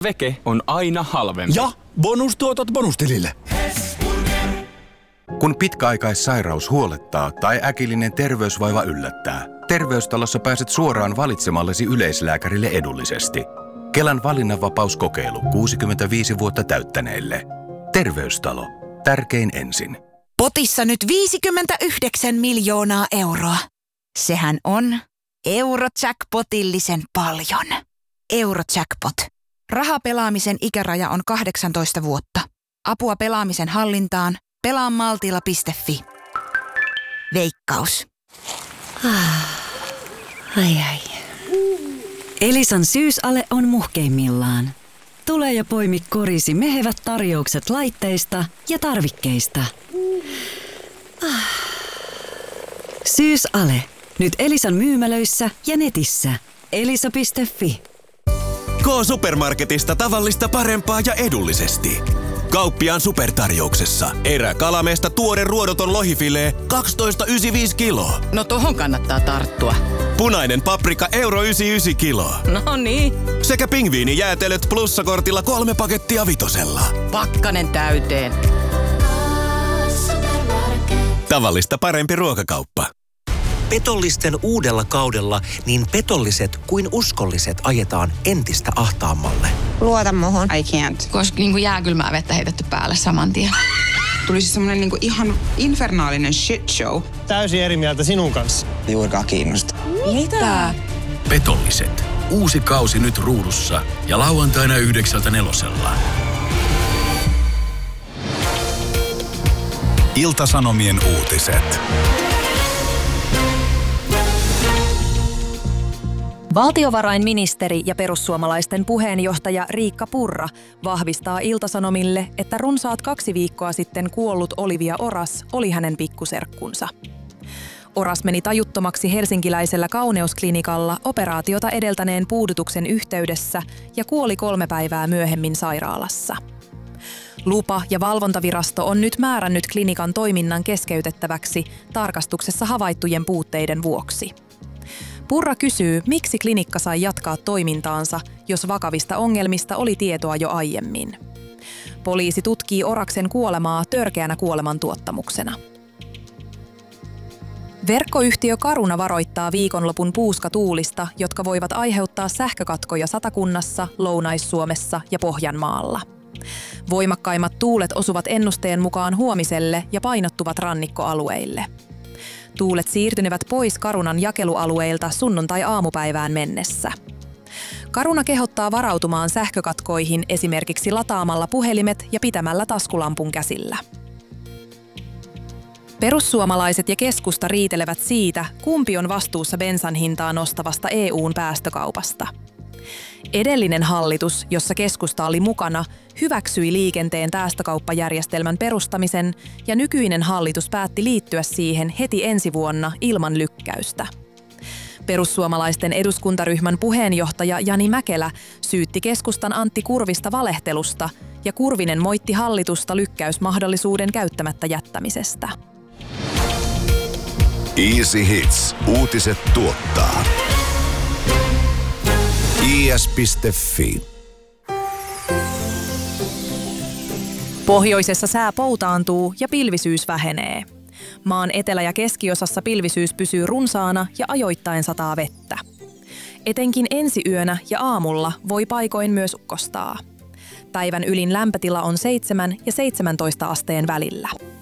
Veke on aina halvempi. Ja bonustuotot bonustilille. Kun pitkäaikaissairaus huolettaa tai äkillinen terveysvaiva yllättää, Terveystalossa pääset suoraan valitsemallesi yleislääkärille edullisesti. Kelan valinnanvapauskokeilu 65 vuotta täyttäneille. Terveystalo. Tärkein ensin. Potissa nyt 59 miljoonaa euroa. Sehän on Eurojackpotillisen paljon. Eurojackpot. Rahapelaamisen ikäraja on 18 vuotta. Apua pelaamisen hallintaan. Pelaamaltilla.fi. Veikkaus. Ai. Elisan syysale on muhkeimmillaan. Tule ja poimi korisi mehevät tarjoukset laitteista ja tarvikkeista. Syysale. Nyt Elisan myymälöissä ja netissä. Elisa.fi. K-Supermarketista tavallista parempaa ja edullisesti. Kauppiaan supertarjouksessa. Eräkalameesta tuore ruodoton lohifilee 12,95 kiloa. No tohon kannattaa tarttua. Punainen paprika €1,99 kiloa. No niin. Sekä pingviinijäätelöt plussakortilla 3 pakettia vitosella. Pakkanen täyteen. Tavallista parempi ruokakauppa. Petollisten uudella kaudella niin petolliset kuin uskolliset ajetaan entistä ahtaammalle. Luota muhun. I can't. Koska jääkylmää vettä heitetty päälle saman tien. Tuli siis semmonen ihan infernaalinen shit show. Täysin eri mieltä sinun kanssa. Juurikaan kiinnosta. Mitä? Petolliset. Uusi kausi nyt ruudussa ja lauantaina 9:00. Ilta-Sanomien uutiset. Valtiovarainministeri ja perussuomalaisten puheenjohtaja Riikka Purra vahvistaa Ilta-Sanomille, että runsaat 2 viikkoa sitten kuollut Olivia Oras oli hänen pikkuserkkunsa. Oras meni tajuttomaksi helsinkiläisellä kauneusklinikalla operaatiota edeltäneen puudutuksen yhteydessä ja kuoli 3 päivää myöhemmin sairaalassa. Lupa- ja valvontavirasto on nyt määrännyt klinikan toiminnan keskeytettäväksi tarkastuksessa havaittujen puutteiden vuoksi. Purra kysyy, miksi klinikka sai jatkaa toimintaansa, jos vakavista ongelmista oli tietoa jo aiemmin. Poliisi tutkii Oraksen kuolemaa törkeänä kuolemantuottamuksena. Verkkoyhtiö Caruna varoittaa viikonlopun puuskatuulista, jotka voivat aiheuttaa sähkökatkoja Satakunnassa, Lounais-Suomessa ja Pohjanmaalla. Voimakkaimmat tuulet osuvat ennusteen mukaan huomiselle ja painottuvat rannikkoalueille. Tuulet siirtynevät pois Carunan jakelualueilta sunnuntai-aamupäivään mennessä. Caruna kehottaa varautumaan sähkökatkoihin esimerkiksi lataamalla puhelimet ja pitämällä taskulampun käsillä. Perussuomalaiset ja keskusta riitelevät siitä, kumpi on vastuussa bensan hintaa nostavasta EU:n päästökaupasta. Edellinen hallitus, jossa keskusta oli mukana, hyväksyi liikenteen päästökauppajärjestelmän perustamisen ja nykyinen hallitus päätti liittyä siihen heti ensi vuonna ilman lykkäystä. Perussuomalaisten eduskuntaryhmän puheenjohtaja Jani Mäkelä syytti keskustan Antti Kurvista valehtelusta ja Kurvinen moitti hallitusta lykkäysmahdollisuuden käyttämättä jättämisestä. Easy Hits. Uutiset tuottaa. is.fi. Pohjoisessa sää poutaantuu ja pilvisyys vähenee. Maan etelä- ja keskiosassa pilvisyys pysyy runsaana ja ajoittain sataa vettä. Etenkin ensiyönä ja aamulla voi paikoin myös ukkostaa. Päivän ylin lämpötila on 7 ja 17 asteen välillä.